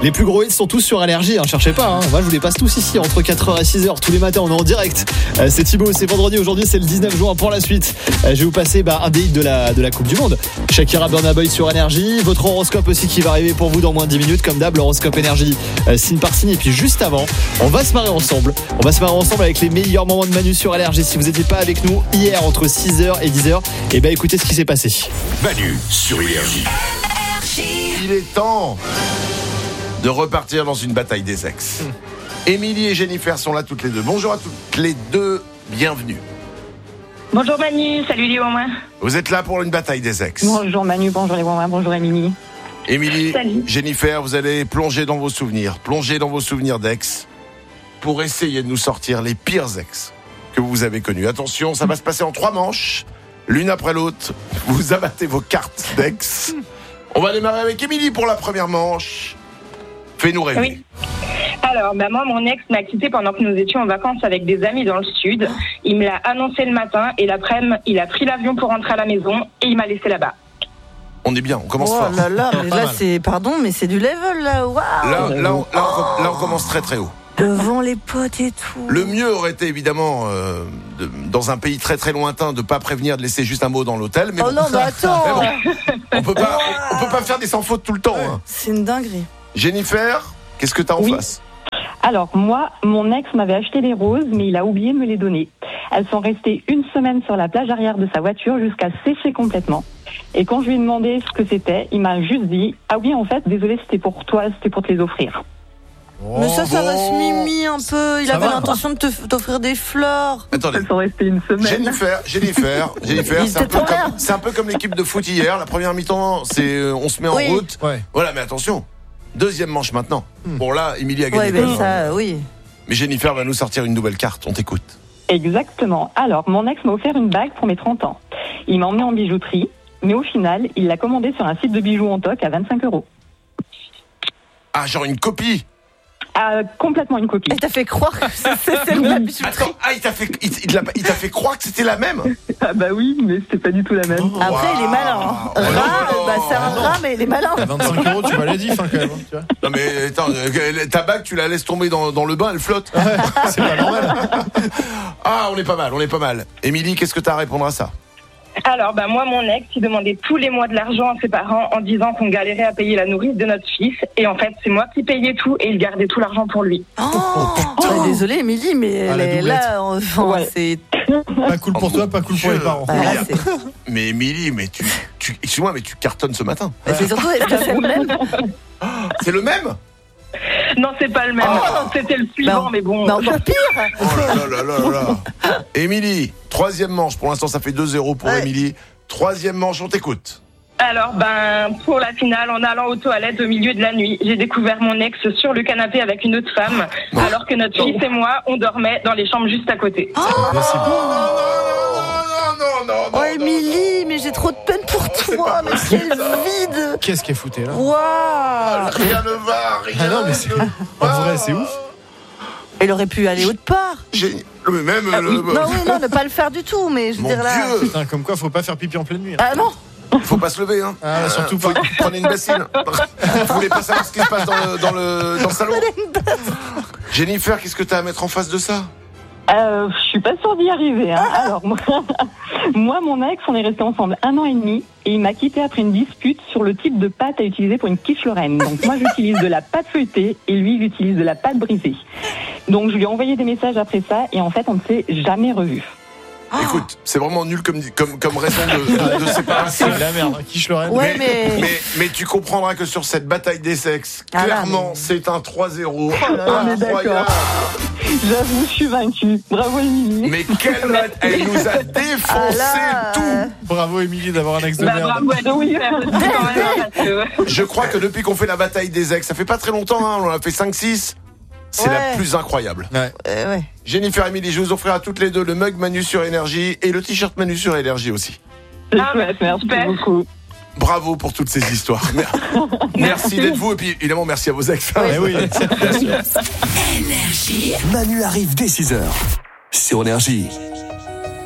Les plus gros hits sont tous sur Énergie, cherchez pas. Moi, je vous les passe tous ici entre 4h et 6h. Tous les matins, on est en direct. C'est Thibaut, c'est vendredi. Aujourd'hui, c'est le 19 juin pour la suite. Je vais vous passer un des hits de la Coupe du Monde. Shakira, Burna Boy sur Énergie. Votre horoscope aussi qui va arriver pour vous dans moins de 10 minutes. Comme d'hab, l'horoscope Énergie, signe par signe. Et puis juste avant, on va se marrer ensemble. On va se marrer ensemble avec les meilleurs moments de Manu sur Énergie. Si vous n'étiez pas avec nous hier entre 6h et 10h, écoutez ce qui s'est passé. Manu sur Énergie. Il est temps de repartir dans une bataille des ex. Émilie et Jennifer sont là toutes les deux. Bonjour à toutes les deux, bienvenue. Bonjour Manu, salut les Wouin. Vous êtes là pour une bataille des ex. Bonjour Manu, bonjour les Wouin, bonjour Émilie. Émilie, salut. Jennifer, vous allez plonger dans vos souvenirs d'ex pour essayer de nous sortir les pires ex que vous avez connus. Attention, ça va se passer en 3 manches, l'une après l'autre. Vous abattez vos cartes d'ex. On va démarrer avec Émilie pour la première manche. Fais-nous rêver. Oui. Alors, moi, mon ex m'a quitté pendant que nous étions en vacances avec des amis dans le sud. Il me l'a annoncé le matin et l'après-midi, il a pris l'avion pour rentrer à la maison et il m'a laissé là-bas. On est bien, on commence fort. Oh là là, mais là c'est, pardon, mais c'est du level là, waouh. Là, on commence très très haut. Devant les potes et tout. Le mieux aurait été évidemment, dans un pays très très lointain, de pas prévenir, de laisser juste un mot dans l'hôtel. Mais oh non, mais attends. On peut pas faire des sans fautes tout le temps. C'est une dinguerie. Jennifer, qu'est-ce que t'as en face ? Alors, moi, mon ex m'avait acheté des roses, mais il a oublié de me les donner. Elles sont restées 1 semaine sur la plage arrière de sa voiture jusqu'à sécher complètement. Et quand je lui ai demandé ce que c'était, il m'a juste dit « Ah oui, en fait, désolé, c'était pour toi, c'était pour te les offrir. » Mais ça va se mimi un peu. Il avait l'intention de t'offrir des fleurs. Attendez. Elles sont restées 1 semaine. Jennifer, c'est un peu comme l'équipe de foot hier. La première mi-temps, c'est on se met en route. Ouais. Voilà, mais attention. Deuxième manche maintenant. Bon là, Émilie a gagné. Ouais, ça, oui. Mais Jennifer va nous sortir une nouvelle carte. On t'écoute. Exactement. Alors, mon ex m'a offert une bague pour mes 30 ans. Il m'a emmené en bijouterie, mais au final, il l'a commandée sur un site de bijoux en toc à 25 €. Ah, genre une copie. Complètement une copie. Elle t'a fait croire que c'était la bijouterie. Attends, il t'a fait croire que c'était la même. Ah bah oui, mais c'était pas du tout la même. Après, il est malin. C'est un rat, mais il est malin. À 25 €, tu vas les dire quand même. Tu vois. Non mais attends, ta bague, tu la laisses tomber dans le bain, elle flotte. C'est pas normal. Ah, on est pas mal. Émilie, qu'est-ce que t'as à répondre à ça ? Alors, moi, mon ex, il demandait tous les mois de l'argent à ses parents en disant qu'on galérait à payer la nourrice de notre fils. Et en fait, c'est moi qui payais tout et il gardait tout l'argent pour lui. Désolée, Émilie, mais là, c'est... Pas cool pour toi, pas cool pour les parents. Mais Émilie, mais tu excuse-moi, mais tu cartonnes ce matin. C'est surtout, est-ce que c'est le même ? C'est le même ? Non, c'est pas le même. C'était le suivant, mais bon. Encore pire. Oh là. Émilie, 3e manche. Pour l'instant, ça fait 2-0 pour Émilie. 3e manche, on t'écoute. Alors, pour la finale, en allant aux toilettes au milieu de la nuit, j'ai découvert mon ex sur le canapé avec une autre femme, alors que notre fils et moi, on dormait dans les chambres juste à côté. Non. Oh, Émilie, mais j'ai trop de peine pour toi, mais quel vide. Qu'est-ce qu'elle foutait là ? Waouh. Rien ne va, non, mais en vrai, c'est ouf. Il aurait pu aller autre part. Mais même Non, ne pas le faire du tout, mais je veux Mon dire là. Dieu. Putain, comme quoi, faut pas faire pipi en pleine nuit. Ah non. Faut pas se lever, hein. Surtout pas. Prenez une bassine. Vous voulez pas savoir ce qui se passe dans le salon ? Jennifer, qu'est-ce que t'as à mettre en face de ça ? Je suis pas sûre d'y arriver. Alors, moi, mon ex, on est restés ensemble 1 an et demi et il m'a quitté après une dispute sur le type de pâte à utiliser pour une quiche Lorraine. Donc, moi, j'utilise de la pâte feuilletée et lui, il utilise de la pâte brisée. Donc, je lui ai envoyé des messages après ça et en fait, on ne s'est jamais revus. Écoute, c'est vraiment nul comme raison de séparation. C'est de la merde, quiche Lorraine. Ouais, mais tu comprendras que sur cette bataille des sexes, clairement, c'est un 3-0. On est d'accord. J'avoue, je suis vaincue. Bravo, Émilie. Mais elle nous a défoncé tout. Bravo, Émilie, d'avoir un ex de merde. Bravo, oui, Je crois que depuis qu'on fait la bataille des ex, ça fait pas très longtemps, on en a fait 5-6. C'est la plus incroyable. Ouais. Jennifer et Émilie, je vous offrirai à toutes les deux le mug Manu sur Énergie et le t-shirt Manu sur Énergie aussi. Merci beaucoup. Bravo pour toutes ces histoires. Merci d'être vous et puis évidemment merci à vos ex. Oui. Énergie. Manu arrive dès 6h sur Énergie.